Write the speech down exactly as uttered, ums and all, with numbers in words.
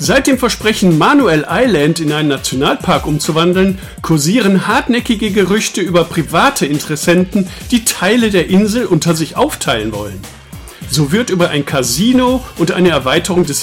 Seit dem Versprechen, Manuel Island in einen Nationalpark umzuwandeln, kursieren hartnäckige Gerüchte über private Interessenten, die Teile der Insel unter sich aufteilen wollen. So wird über ein Casino und eine Erweiterung des